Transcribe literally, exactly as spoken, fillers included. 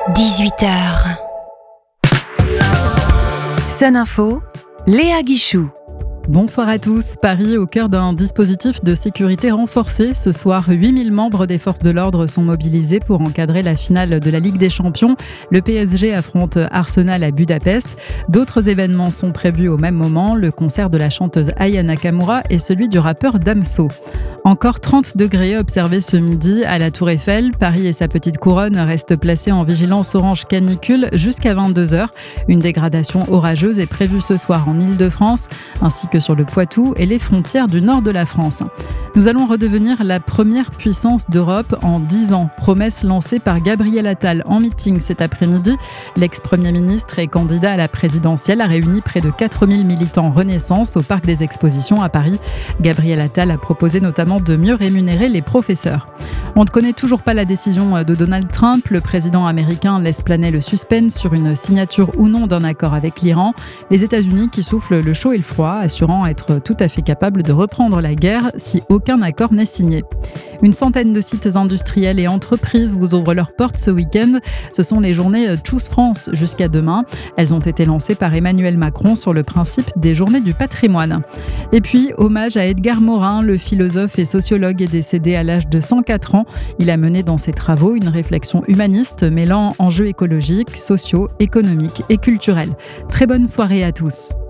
dix-huit heures. Sun Info, Léa Guichou. Bonsoir à tous. Paris au cœur d'un dispositif de sécurité renforcé. Ce soir, huit mille membres des forces de l'ordre sont mobilisés pour encadrer la finale de la Ligue des Champions. Le P S G affronte Arsenal à Budapest. D'autres événements sont prévus au même moment. Le concert de la chanteuse Aya Nakamura et celui du rappeur Damso. Encore trente degrés observés ce midi à la Tour Eiffel. Paris et sa petite couronne restent placés en vigilance orange canicule jusqu'à vingt-deux heures. Une dégradation orageuse est prévue ce soir en Île-de-France, ainsi que sur le Poitou et les frontières du nord de la France. Nous allons redevenir la première puissance d'Europe en dix ans. Promesse lancée par Gabriel Attal en meeting cet après-midi. L'ex-premier ministre et candidat à la présidentielle a réuni près de quatre mille militants Renaissance au Parc des Expositions à Paris. Gabriel Attal a proposé notamment de mieux rémunérer les professeurs. On ne connaît toujours pas la décision de Donald Trump. Le président américain laisse planer le suspense sur une signature ou non d'un accord avec l'Iran. Les États-Unis qui soufflent le chaud et le froid, assurant être tout à fait capables de reprendre la guerre si aucun accord n'est signé. Une centaine de sites industriels et entreprises vous ouvrent leurs portes ce week-end. Ce sont les journées Choose France jusqu'à demain. Elles ont été lancées par Emmanuel Macron sur le principe des journées du patrimoine. Et puis, hommage à Edgar Morin, le philosophe et sociologue est décédé à l'âge de cent quatre ans. Il a mené dans ses travaux une réflexion humaniste mêlant enjeux écologiques, sociaux, économiques et culturels. Très bonne soirée à tous.